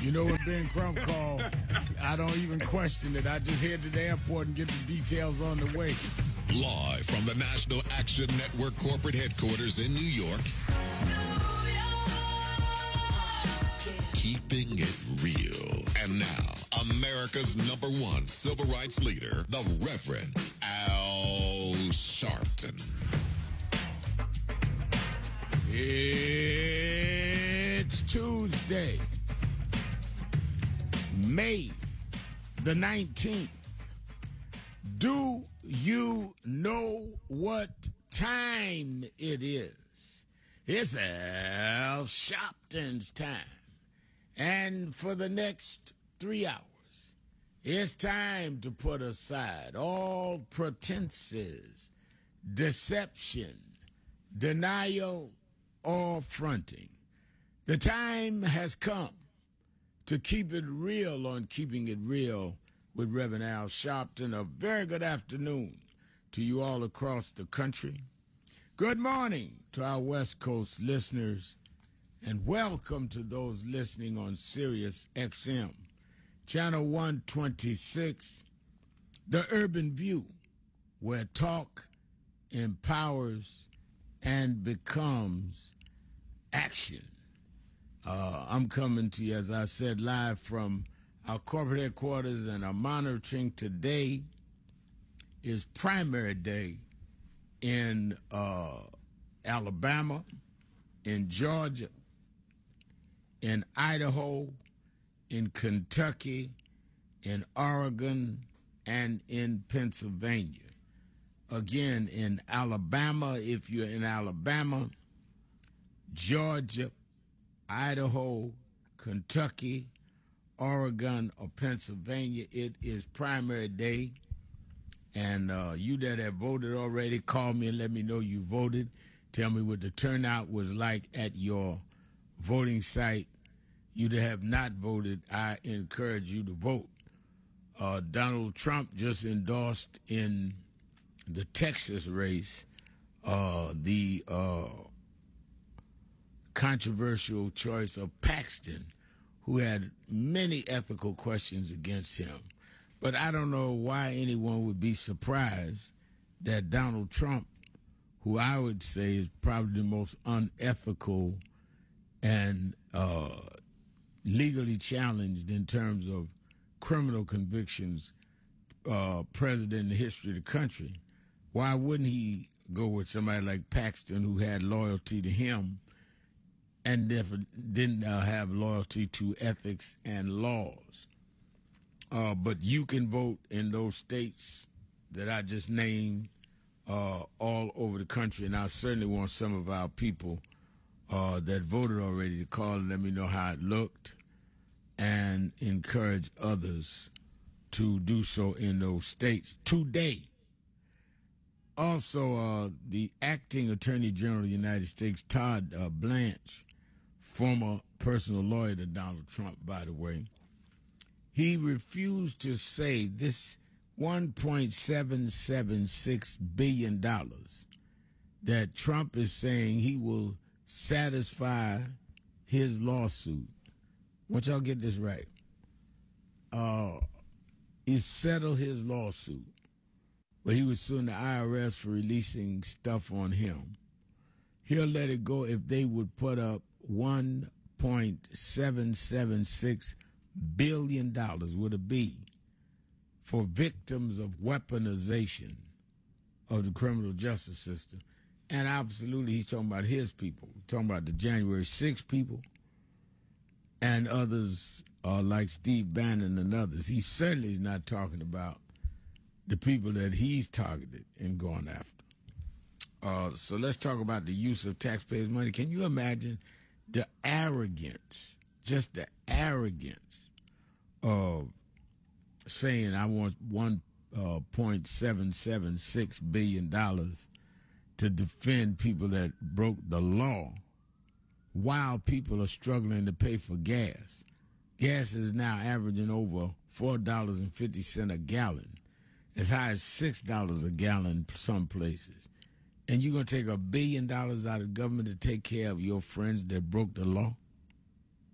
You know what Ben Crump called? I don't even question it. I just head to the airport and get the details on the way. Live from the National Action Network corporate headquarters in New York. Keeping it real. And now, America's #1 civil rights leader, the Reverend Al Sharpton. It's Tuesday, May the 19th. Do you know what time it is? It's Al Sharpton's time. And for the next 3 hours, it's time to put aside all pretenses, deception, denial, or fronting. The time has come to keep it real on Keeping It Real with Reverend Al Sharpton. A very good afternoon to you all across the country. Good morning to our West Coast listeners, and welcome to those listening on Sirius XM, Channel 126, The Urban View, where talk empowers and becomes action. I'm coming to you, as I said, live from our corporate headquarters, and I'm monitoring today is primary day in Alabama, in Georgia, in Idaho, in Kentucky, in Oregon, and in Pennsylvania. Again, in Alabama, if you're in Alabama, Georgia, Idaho, Kentucky, Oregon, or Pennsylvania, it is primary day. And you that have voted already, call me and let me know you voted. Tell me what the turnout was like at your voting site. You that have not voted, I encourage you to vote. Donald Trump just endorsed in the Texas race the controversial choice of Paxton, who had many ethical questions against him. But I don't know why anyone would be surprised that Donald Trump, who I would say is probably the most unethical and legally challenged in terms of criminal convictions, president in the history of the country, why wouldn't he go with somebody like Paxton, who had loyalty to him and didn't have loyalty to ethics and laws? But you can vote in those states that I just named all over the country, and I certainly want some of our people that voted already to call and let me know how it looked and encourage others to do so in those states today. Also, the acting Attorney General of the United States, Todd Blanche, former personal lawyer to Donald Trump, by the way, he refused to say this $1.776 billion that Trump is saying he will satisfy his lawsuit. I want y'all to get this right. He settled his lawsuit, but he was suing the IRS for releasing stuff on him. He'll let it go if they would put up $1.776 billion with a B for victims of weaponization of the criminal justice system. And absolutely, he's talking about his people. He's talking about the January 6th people and others like Steve Bannon and others. He certainly is not talking about the people that he's targeted and going after. So let's talk about the use of taxpayers' money. Can you imagine the arrogance, just the arrogance of saying I want $1.776 billion to defend people that broke the law while people are struggling to pay for gas. Gas is now averaging over $4.50 a gallon, as high as $6 a gallon some places. And you're going to take $1 billion out of government to take care of your friends that broke the law?